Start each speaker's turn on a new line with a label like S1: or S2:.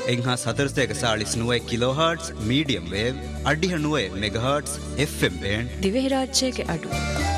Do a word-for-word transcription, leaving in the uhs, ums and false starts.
S1: එංහා සතරසයක සාලිස් නුවයි කිලෝහර්ට්ස් medium wave අඩිහ නුවයි මෙගහර්ට්ස් F M band
S2: Dhivehi රාජ්‍යයේ අඩු